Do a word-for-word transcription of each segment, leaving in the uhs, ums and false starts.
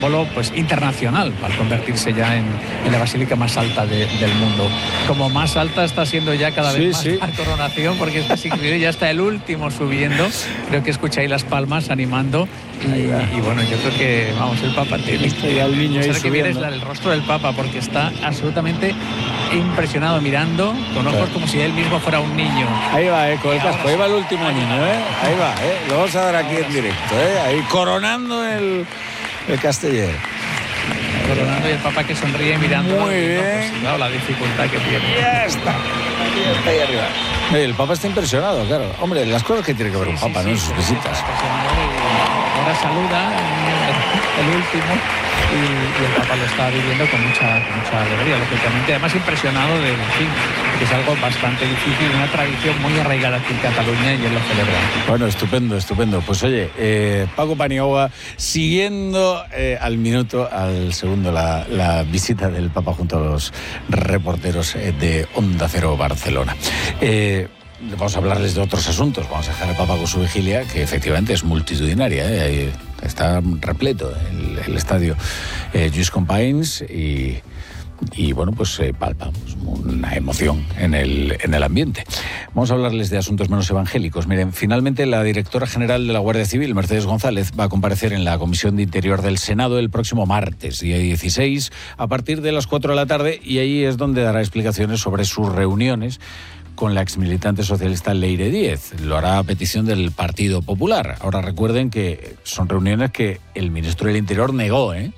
símbolo pues internacional al convertirse ya en, en la basílica más alta de, del mundo. Como más alta está siendo ya cada vez sí, más sí. la coronación, porque es casi increíble, ya está el último subiendo. Creo que escucháis las palmas animando y, y bueno, yo creo que vamos, el Papa tiene Está ya el niño ahí que mires subiendo. el rostro del Papa, porque está absolutamente impresionado, mirando con ojos Claro. como si él mismo fuera un niño. Ahí va, eh, con el Y ahora casco, ahí va el último sí. niño, ¿eh? Ahí va, ¿eh? Lo vamos a dar aquí en directo, ¿eh? Ahí coronando el, el Casteller. Coronando y el Papa que sonríe mirando. Muy bien. Pues, claro, la dificultad que tiene. Ya está. Ahí está, ahí arriba. Oye, el Papa está impresionado, claro. Hombre, las cosas que tiene que ver un Sí, Papa, sí, ¿no? En sí, sus sí, visitas. y ahora saluda el, el último y, y el Papa lo está viviendo con mucha, con mucha alegría, lógicamente. Además impresionado de, en fin, que es algo bastante difícil, una tradición muy arraigada aquí en Cataluña y él lo celebra. Bueno, estupendo, estupendo. Pues oye, eh, Paco Paniagua siguiendo eh, al minuto, al segundo, la, la visita del Papa junto a los reporteros eh, de Onda Cero Barcelona. Eh, vamos a hablarles de otros asuntos. Vamos a dejar al Papa con su vigilia, que efectivamente es multitudinaria. ¿eh? Ahí está repleto el, el estadio eh, Lluís Companys y... Y bueno, pues eh, palpamos una emoción en el, en el ambiente. Vamos a hablarles de asuntos menos evangélicos. Miren, finalmente la directora general de la Guardia Civil, Mercedes González, va a comparecer en la Comisión de Interior del Senado el próximo martes, día dieciséis, a partir de las cuatro de la tarde, y ahí es donde dará explicaciones sobre sus reuniones con la exmilitante socialista Leire Díez. Lo hará a petición del Partido Popular. Ahora recuerden que son reuniones que el ministro del Interior negó, ¿eh?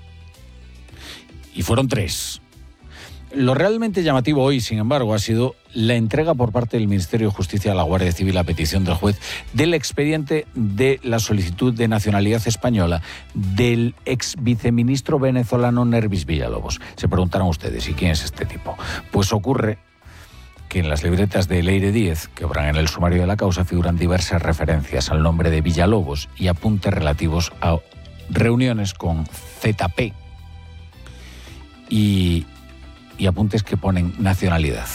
Y fueron tres. Lo realmente llamativo hoy, sin embargo, ha sido la entrega por parte del Ministerio de Justicia a la Guardia Civil a petición del juez del expediente de la solicitud de nacionalidad española del ex viceministro venezolano Nervis Villalobos. Se preguntarán ustedes, ¿y quién es este tipo? Pues ocurre que en las libretas de Leire Díez, que obran en el sumario de la causa, figuran diversas referencias al nombre de Villalobos y apuntes relativos a reuniones con Z P y... y apuntes que ponen nacionalidad.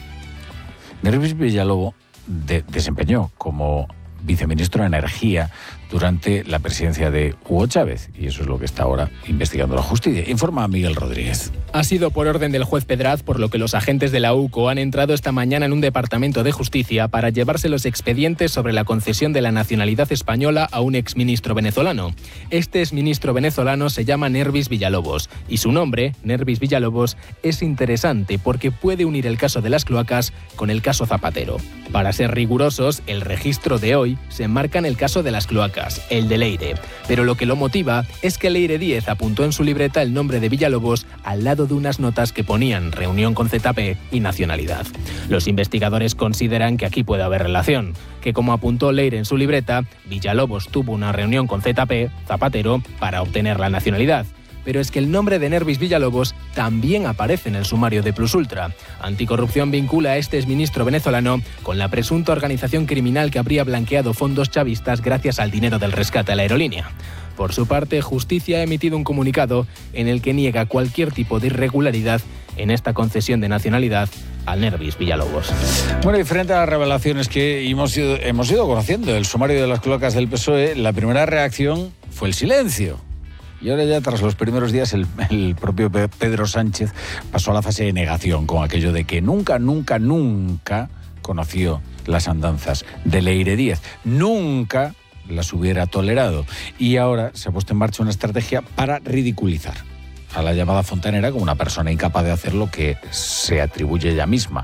Nervis Villalobos de, desempeñó como viceministro de Energía durante la presidencia de Hugo Chávez, y eso es lo que está ahora investigando la justicia. Informa Miguel Rodríguez. Ha sido por orden del juez Pedraz, por lo que los agentes de la U C O han entrado esta mañana en un departamento de justicia para llevarse los expedientes sobre la concesión de la nacionalidad española a un exministro venezolano. Este exministro venezolano se llama Nervis Villalobos, y su nombre, Nervis Villalobos, es interesante porque puede unir el caso de las cloacas con el caso Zapatero. Para ser rigurosos, el registro de hoy se enmarca en el caso de las cloacas, el de Leire. Pero lo que lo motiva es que Leire Díez apuntó en su libreta el nombre de Villalobos al lado de unas notas que ponían reunión con Z P y nacionalidad. Los investigadores consideran que aquí puede haber relación, que como apuntó Leire en su libreta, Villalobos tuvo una reunión con Z P, Zapatero, para obtener la nacionalidad. Pero es que el nombre de Nervis Villalobos también aparece en el sumario de Plus Ultra. Anticorrupción vincula a este exministro venezolano con la presunta organización criminal que habría blanqueado fondos chavistas gracias al dinero del rescate a la aerolínea. Por su parte, Justicia ha emitido un comunicado en el que niega cualquier tipo de irregularidad en esta concesión de nacionalidad a Nervis Villalobos. Bueno, y frente a las revelaciones que hemos ido, hemos ido conociendo del sumario de las cloacas del P S O E, la primera reacción fue el silencio. Y ahora ya, tras los primeros días, el, el propio Pedro Sánchez pasó a la fase de negación con aquello de que nunca, nunca, nunca conoció las andanzas de Leire Díez. Nunca las hubiera tolerado. Y ahora se ha puesto en marcha una estrategia para ridiculizar a la llamada fontanera como una persona incapaz de hacer lo que se atribuye ella misma.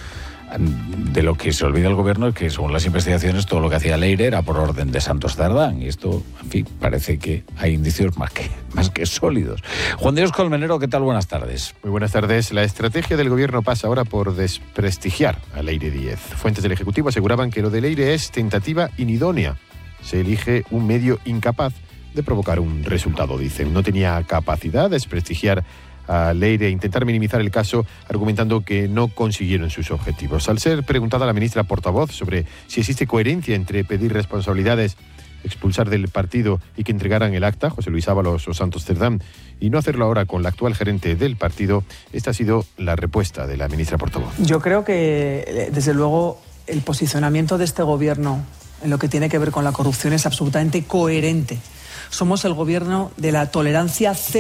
De lo que se olvida el gobierno es que, según las investigaciones, todo lo que hacía Leire era por orden de Santos Cerdán. Y esto, en fin, parece que hay indicios más que, más que sólidos. Juan Dios Colmenero, ¿qué tal? Buenas tardes. Muy buenas tardes. La estrategia del gobierno pasa ahora por desprestigiar a Leire Díez. Fuentes del Ejecutivo aseguraban que lo de Leire es tentativa inidónea. Se elige un medio incapaz de provocar un resultado, dicen. No tenía capacidad de desprestigiar a Leire e intentar minimizar el caso, argumentando que no consiguieron sus objetivos. Al ser preguntada la ministra portavoz sobre si existe coherencia entre pedir responsabilidades, expulsar del partido y que entregaran el acta, José Luis Ábalos o Santos Cerdán, y no hacerlo ahora con la actual gerente del partido, esta ha sido la respuesta de la ministra portavoz. Yo creo que, desde luego, el posicionamiento de este gobierno en lo que tiene que ver con la corrupción es absolutamente coherente somos el gobierno de la tolerancia cero.